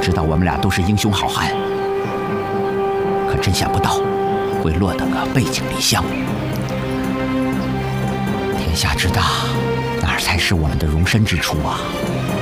知道我们俩都是英雄好汉，可真想不到会落得个背井离乡。天下之大，哪儿才是我们的容身之处啊？